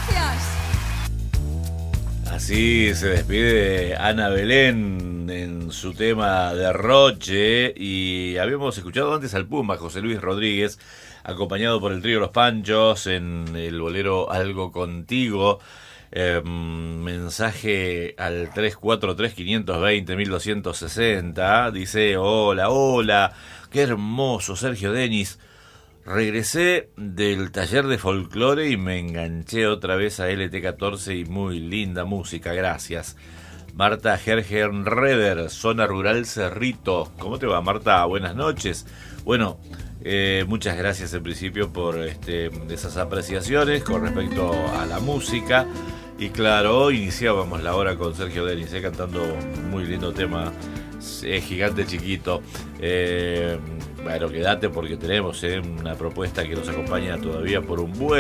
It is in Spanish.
Gracias. Así se despide Ana Belén en su tema Derroche. Y habíamos escuchado antes al Puma, José Luis Rodríguez, acompañado por el trío Los Panchos en el bolero Algo Contigo. Mensaje al 343-520-1260. Dice: hola, hola, qué hermoso Sergio Denis. Regresé del taller de folclore y me enganché otra vez a LT14 y muy linda música, gracias. Marta Gergen Reder, zona rural Cerrito. ¿Cómo te va, Marta? Buenas noches. Bueno, muchas gracias en principio por esas apreciaciones con respecto a la música. Y claro, hoy iniciábamos la hora con Sergio Denis, cantando un muy lindo tema, Gigante Chiquito. Bueno, quédate porque tenemos una propuesta que nos acompaña todavía por un buen